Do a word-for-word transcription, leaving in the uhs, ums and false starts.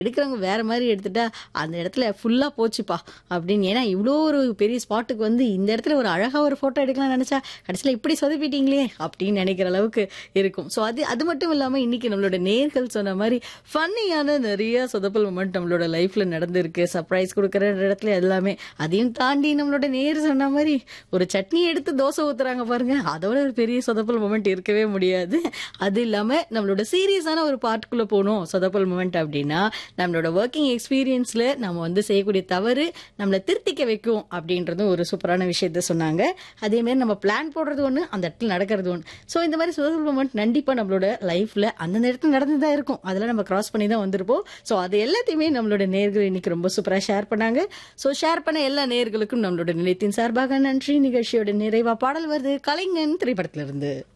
எடுக்கிறவங்க வேற மாதிரி எடுத்துட்டா அந்த இடத்துல ஃபுல்லா போச்சுப்பா அப்படின்னு. ஏன்னா இவ்வளோ ஒரு பெரிய ஸ்பாட்டுக்கு வந்து இந்த இடத்துல ஒரு அழகா ஒரு போட்டோ எடுக்கலாம்னு நினைச்சா கடைசியில் இப்படி சொதப்பிட்டீங்களே அப்படின்னு நினைக்கிற அளவுக்கு இருக்கும். ஸோ அது அது மட்டும் இல்லாமல் இன்னைக்கு நம்மளோட நேர்கள் சொன்ன மாதிரி ஃபன்னியான நிறைய சொதப்பல் மொமெண்ட் நம்மளோட லைஃப்ல நடந்திருக்கு. சர்ப்ரைஸ் கொடுக்குற இடத்துல எல்லாமே. அதையும் தாண்டி நம்மளோட நேர் சொன்ன மாதிரி ஒரு சட்னி எடுத்து தோசை ஊத்துறாங்க பாருங்க, அதோட ஒரு பெரிய சொதப்பல் மொமெண்ட் இருக்கவே முடியாது. அது இல்லாம நம்மளோட சீரியஸான ஒரு பார்ட்டுக்குள்ள போகணும் சொதப்பல் மொமெண்ட் அப்படின்னா நம்மளோட ஒர்க்கிங் எக்ஸ்பீரியன்ஸ்ல நம்ம வந்து செய்யக்கூடிய தவறு நம்மளை திருத்திக்க வைக்கும் அப்படின்றதும் ஒரு சூப்பரான விஷயத்த சொன்னாங்க. அதே மாதிரி நம்ம பிளான் போடுறது ஒன்று, அந்த இடத்துல நடக்கிறது ஒன்று. ஸோ இந்த மாதிரி சொதப்பல் மொமெண்ட் கண்டிப்பாக நம்மளோட லைஃப்ல அந்தந்த இடத்துல நடந்து தான் இருக்கும். அதெல்லாம் நம்ம கிராஸ் பண்ணி தான் வந்திருப்போம். ஸோ அது எல்லாத்தையுமே நம்மளோட நேர்கள் இன்னைக்கு ரொம்ப சூப்பராக ஷேர் பண்ணாங்க. ஸோ ஷேர் பண்ண எல்லா நேர்களுக்கும் நம்மளோட நிலையத்தின் சார்பாக நன்றி. நிகழ்ச்சியோட நிறைவா பாடல் வருது கலைஞன் திரைப்படத்திலிருந்து.